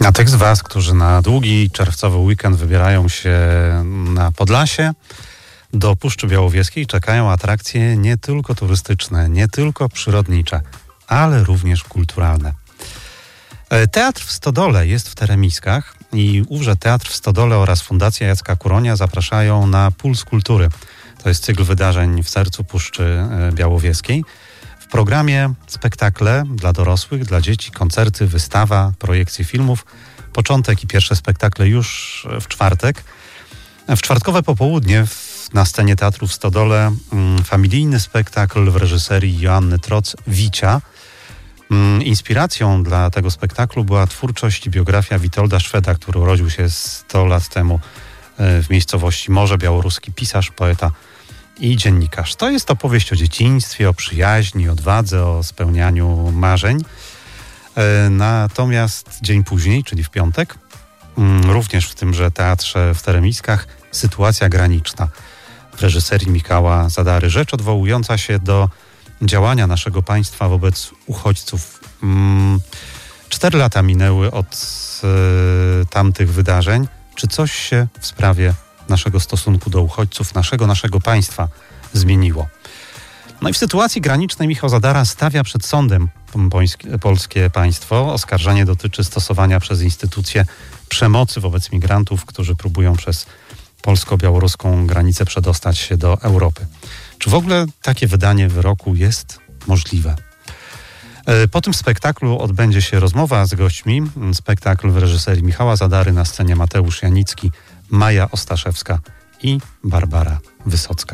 A tych z Was, którzy na długi czerwcowy weekend wybierają się na Podlasie, do Puszczy Białowieskiej czekają atrakcje nie tylko turystyczne, nie tylko przyrodnicze, ale również kulturalne. Teatr w Stodole jest w Teremiskach i ówże Teatr w Stodole oraz Fundacja Jacka Kuronia zapraszają na Puls Kultury. To jest cykl wydarzeń w sercu Puszczy Białowieskiej. W programie spektakle dla dorosłych, dla dzieci, koncerty, wystawa, projekcje filmów. Początek i pierwsze spektakle już w czwartek. W czwartkowe popołudnie na scenie Teatru w Stodole familijny spektakl w reżyserii Joanny Troc Wicia. Inspiracją dla tego spektaklu była twórczość i biografia Witolda Szweda, który urodził się 100 lat temu w miejscowości Morze Białoruski, pisarz, poeta i dziennikarz. To jest opowieść o dzieciństwie, o przyjaźni, odwadze, o spełnianiu marzeń. Natomiast dzień później, czyli w piątek, również w tymże teatrze w Teremiskach, sytuacja graniczna w reżyserii Michała Zadary. Rzecz odwołująca się do działania naszego państwa wobec uchodźców. 4 lata minęły od tamtych wydarzeń. Czy coś się w sprawie naszego stosunku do uchodźców, naszego państwa zmieniło? No i w sytuacji granicznej Michał Zadara stawia przed sądem polskie państwo. Oskarżenie dotyczy stosowania przez instytucje przemocy wobec migrantów, którzy próbują przez polsko-białoruską granicę przedostać się do Europy. Czy w ogóle takie wydanie wyroku jest możliwe? Po tym spektaklu odbędzie się rozmowa z gośćmi. Spektakl w reżyserii Michała Zadary, na scenie Mateusz Janicki, Maja Ostaszewska i Barbara Wysocka.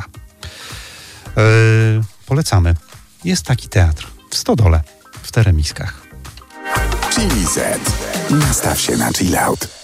Polecamy. Jest taki teatr w Stodole, w Teremiskach. Chili Z. Nastaw się na chill out.